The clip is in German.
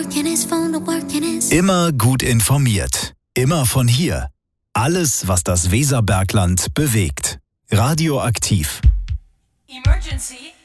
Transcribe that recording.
Immer gut informiert. Immer von hier. Alles, was das Weserbergland bewegt. Radioaktiv. Emergency.